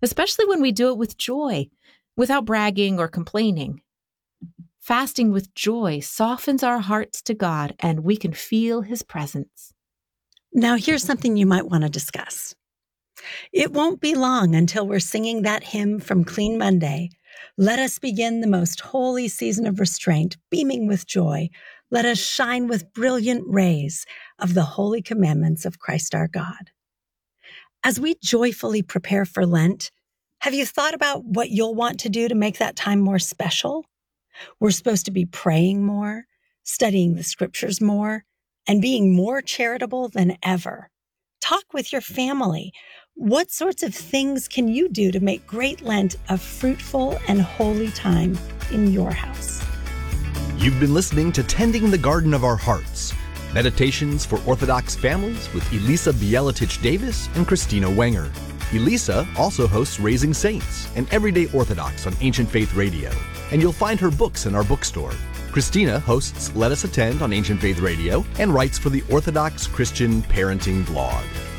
especially when we do it with joy, without bragging or complaining. Fasting with joy softens our hearts to God, and we can feel His presence. Now, here's something you might want to discuss. It won't be long until we're singing that hymn from Clean Monday. Let us begin the most holy season of restraint, beaming with joy. Let us shine with brilliant rays of the holy commandments of Christ our God. As we joyfully prepare for Lent, have you thought about what you'll want to do to make that time more special? We're supposed to be praying more, studying the scriptures more, and being more charitable than ever. Talk with your family. What sorts of things can you do to make Great Lent a fruitful and holy time in your house? You've been listening to Tending the Garden of Our Hearts, Meditations for Orthodox Families with Elisa Bielatich-Davis and Christina Wenger. Elisa also hosts Raising Saints and Everyday Orthodox on Ancient Faith Radio, and you'll find her books in our bookstore. Christina hosts Let Us Attend on Ancient Faith Radio and writes for the Orthodox Christian Parenting blog.